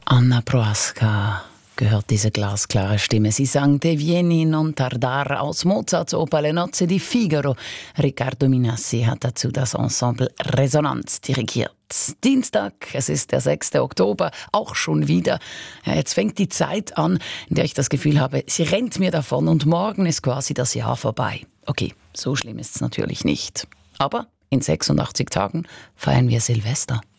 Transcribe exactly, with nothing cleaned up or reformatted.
Anna Prohaska gehört diese glasklare Stimme. Sie sang Te vieni non tardar aus Mozarts Oper Le nozze di Figaro. Riccardo Minassi hat dazu das Ensemble Resonanz dirigiert. Dienstag, es ist der sechste Oktober, auch schon wieder. Ja, jetzt fängt die Zeit an, in der ich das Gefühl habe, sie rennt mir davon und morgen ist quasi das Jahr vorbei. Okay, so schlimm ist es natürlich nicht. Aber in sechsundachtzig Tagen feiern wir Silvester.